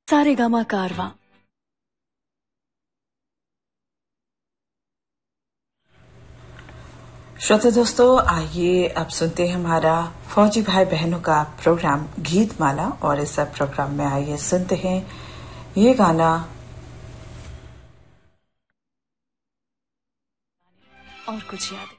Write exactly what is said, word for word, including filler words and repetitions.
सारेगामा कारवां। श्रोता दोस्तों, आइए अब सुनते हैं हमारा फौजी भाई बहनों का प्रोग्राम गीत माला। और इस प्रोग्राम में आइए सुनते हैं ये गाना और कुछ याद